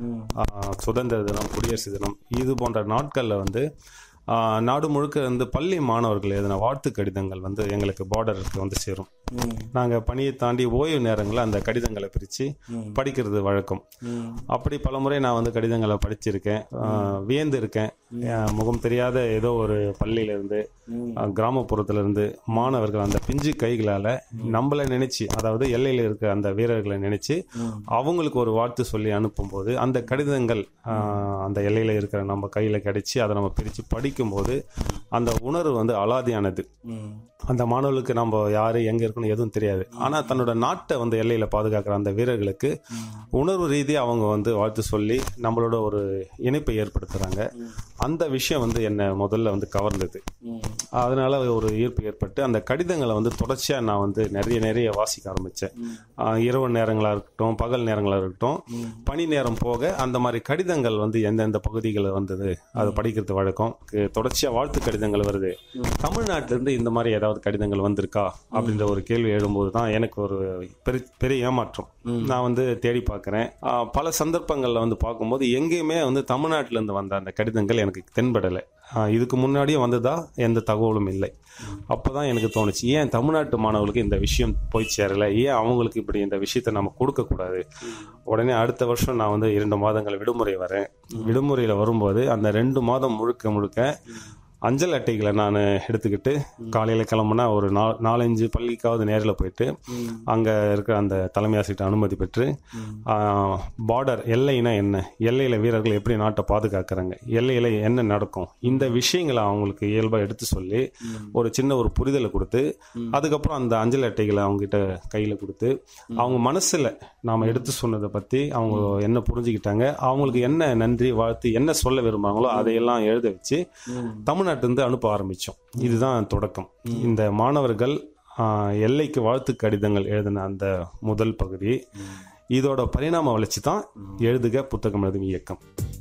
சுதந்திர தினம், குடியரசு தினம், இது போன்ற நாட்களில் வந்து நாடு முழுக்க வந்து பள்ளி மாணவர்கள் எழுதின வாழ்த்து கடிதங்கள் வந்து எங்களுக்கு பார்டருக்கு வந்து சேரும். நாங்கள் பணியை தாண்டி ஓய்வு நேரங்களில் அந்த கடிதங்களை பிரித்து படிக்கிறது வழக்கம். அப்படி பல முறை நான் வந்து கடிதங்களை படிச்சிருக்கேன், வியந்து இருக்கேன். முகம் தெரியாத ஏதோ ஒரு பள்ளியிலேருந்து, கிராமப்புறத்திலிருந்து மாணவர்கள் அந்த பிஞ்சு கைகளால் நம்மளை நினைச்சு, அதாவது எல்லையில் இருக்க அந்த வீரர்களை நினைச்சு அவங்களுக்கு ஒரு வாழ்த்து சொல்லி அனுப்பும்போது அந்த கடிதங்கள் அந்த எல்லையில் இருக்கிற நம்ம கையில் கிடைச்சி அதை நம்ம பிரித்து படிக்கும்போது அந்த உணர்வு வந்து அலாதியானது. அந்த மாணவர்களுக்கு நம்ம யாரு எங்க இருக்கணும் எதுவும் தெரியாது, ஆனா தன்னோட நாட்டை வந்து எல்லையில பாதுகாக்கிற அந்த வீரர்களுக்கு உணர்வு ரீதியாக அவங்க வந்து வாழ்த்து சொல்லி நம்மளோட ஒரு இணைப்பை ஏற்படுத்துறாங்க. அந்த விஷயம் வந்து என்னை முதல்ல வந்து கவர்ந்தது. அதனால ஒரு ஈர்ப்பு ஏற்பட்டு அந்த கடிதங்களை வந்து தொடர்ச்சியா நான் வந்து நிறைய வாசிக்க ஆரம்பிச்சேன். இரவு நேரங்களா இருக்கட்டும், பகல் நேரங்களா இருக்கட்டும், பணி நேரம் போக அந்த மாதிரி கடிதங்கள் வந்து எந்தெந்த பகுதிகளில் வந்தது அது படிக்கிறது வழக்கம். தொடர்ச்சியா வாழ்த்து கடிதங்கள் வருது. தமிழ்நாட்டிலிருந்து இந்த மாதிரி ஏதாவது கடிதங்கள் வந்திருக்கா அப்படின்ற ஒரு கேள்வி எழும்போது தான் எனக்கு ஒரு பெரிய ஏமாற்றம். நான் வந்து தேடி பார்க்கிறேன். பல சந்தர்ப்பங்கள்ல வந்து பார்க்கும்போது எங்கேயுமே வந்து தமிழ்நாட்டில இருந்து வந்த அந்த கடிதங்கள் எனக்கு தென்படலை. இதுக்கு முன்னாடியும் வந்ததா எந்த தகவலும் இல்லை. அப்பதான் எனக்கு தோணுச்சு, ஏன் தமிழ்நாட்டு மாணவர்களுக்கு இந்த விஷயம் போய் சேரல, ஏன் அவங்களுக்கு இப்படி இந்த விஷயத்த நம்ம கொடுக்க கூடாது. உடனே அடுத்த வருஷம் நான் வந்து 2 மாதங்கள் விடுமுறை வரேன். விடுமுறையில வரும்போது அந்த 2 மாதம் முழுக்க அஞ்சல் அட்டைகளை நான் எடுத்துக்கிட்டு காலையில் கிளம்புனா ஒரு 4-5 பள்ளிக்காவது நேரில் போயிட்டு அங்கே இருக்கிற அந்த தலைமை ஆசிரியர் அனுமதி பெற்று பார்டர் எல்லைனா என்ன, எல்லையில் வீரர்கள் எப்படி நாட்டை பாதுகாக்கிறாங்க, எல்லையில் என்ன நடக்கும், இந்த விஷயங்களை அவங்களுக்கு இயல்பாக எடுத்து சொல்லி ஒரு சின்ன ஒரு புரிதலை கொடுத்து அதுக்கப்புறம் அந்த அஞ்சல் அட்டைகளை அவங்ககிட்ட கையில் கொடுத்து அவங்க மனசில் நாம் எடுத்து சொன்னதை பற்றி அவங்க என்ன புரிஞ்சுக்கிட்டாங்க, அவங்களுக்கு என்ன நன்றி வாழ்த்து என்ன சொல்ல விரும்புகிறாங்களோ அதையெல்லாம் எழுத வச்சு தமிழ்நாட்டிலிருந்து அனுப்ப ஆரம்பித்தோம். இதுதான் தொடக்கம். இந்த மாணவர்கள் எல்லைக்கு வாழ்த்து கடிதங்கள் எழுதின அந்த முதல் பகுதி. இதோட பரிணாம வளர்ச்சி தான் எழுதுக புத்தகம் எழுதும் இயக்கம்.